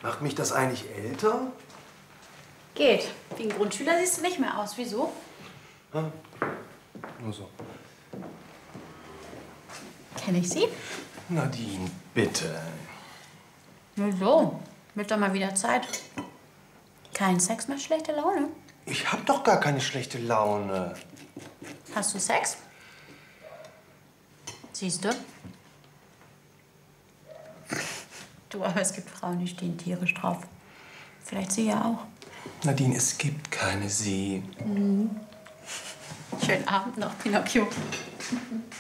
Macht mich das eigentlich älter? Geht. Wie ein Grundschüler siehst du nicht mehr aus. Wieso? Hm? Nur so. Kenne ich Sie? Nadine, bitte. Nur so. Wird doch mal wieder Zeit. Kein Sex mehr, schlechte Laune. Ich hab doch gar keine schlechte Laune. Hast du Sex? Siehst du? Du, aber es gibt Frauen, die stehen tierisch drauf. Vielleicht Sie ja auch. Nadine, es gibt keine Sie. Schönen Abend noch, Pinocchio.